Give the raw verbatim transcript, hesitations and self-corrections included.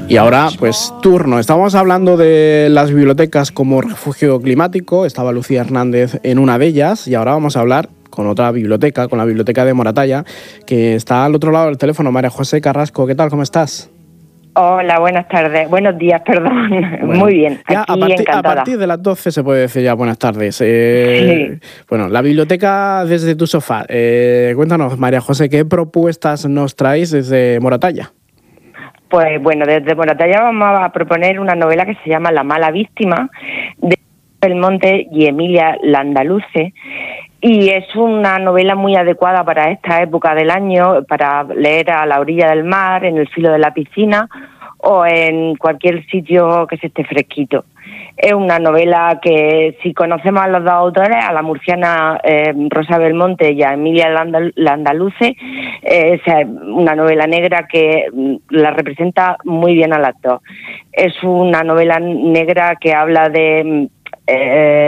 Y ahora, pues, turno. Estamos hablando de las bibliotecas como refugio climático. Estaba Lucía Hernández en una de ellas y ahora vamos a hablar con otra biblioteca, con la biblioteca de Moratalla, que está al otro lado del teléfono. María José Carrasco, ¿qué tal? ¿Cómo estás? Hola, buenas tardes. Buenos días, perdón. Bueno, Muy bien, ya aquí a, partir, encantada. a partir de las doce se puede decir ya buenas tardes. Eh, Sí. Bueno, la biblioteca desde tu sofá. Eh, cuéntanos, María José, ¿qué propuestas nos traéis desde Moratalla? Pues bueno, desde Moratalla vamos a proponer una novela que se llama La mala víctima, de Belmonte y Emilia Landaluce. Y es una novela muy adecuada para esta época del año, para leer a la orilla del mar, en el filo de la piscina o en cualquier sitio que se esté fresquito. Es una novela que, si conocemos a los dos autores, a la murciana eh, Rosa Belmonte y a Emilia Landaluce, eh, es una novela negra que la representa muy bien a las dos. Es una novela negra que habla de... Eh,